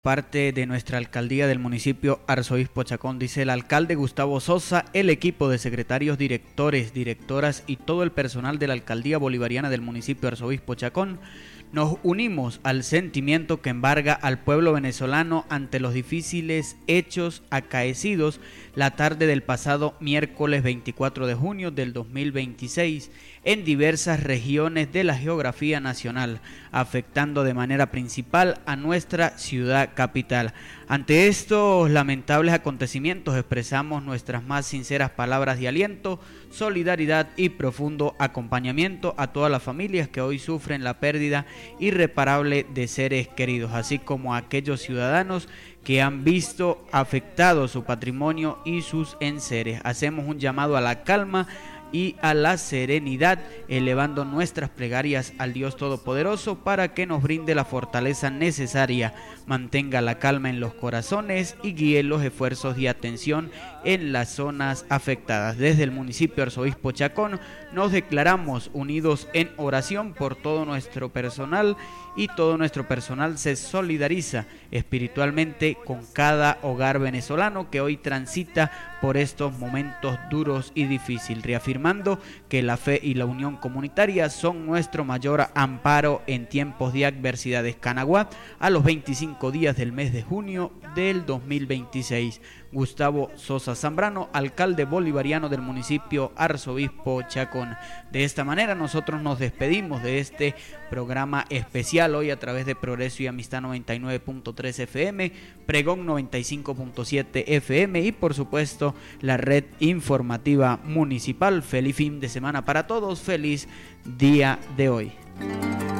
Parte de nuestra alcaldía del municipio Arzobispo Chacón, dice el alcalde Gustavo Sosa, el equipo de secretarios, directores, directoras y todo el personal de la alcaldía bolivariana del municipio Arzobispo Chacón, nos unimos al sentimiento que embarga al pueblo venezolano ante los difíciles hechos acaecidos la tarde del pasado miércoles 24 de junio del 2026 en diversas regiones de la geografía nacional, afectando de manera principal a nuestra ciudad capital. Ante estos lamentables acontecimientos expresamos nuestras más sinceras palabras de aliento, solidaridad y profundo acompañamiento a todas las familias que hoy sufren la pérdida irreparable de seres queridos, así como a aquellos ciudadanos que han visto afectado su patrimonio y sus enseres. Hacemos un llamado a la calma y a la serenidad, elevando nuestras plegarias al Dios Todopoderoso para que nos brinde la fortaleza necesaria, mantenga la calma en los corazones y guíe los esfuerzos de atención en las zonas afectadas. Desde el municipio Arzobispo Chacón nos declaramos unidos en oración por todo nuestro personal, y todo nuestro personal se solidariza espiritualmente con cada hogar venezolano que hoy transita por estos momentos duros y difíciles, reafirmando que la fe y la unión comunitaria son nuestro mayor amparo en tiempos de adversidades. Canaguá, a los 25 días del mes de junio del 2026. Gustavo Sosa Zambrano, alcalde bolivariano del municipio Arzobispo Chacón. De esta manera nosotros nos despedimos de este programa especial hoy a través de Progreso y Amistad 99.3 FM, Pregón 95.7 FM y por supuesto la red informativa municipal. Feliz fin de semana para todos, feliz día de hoy.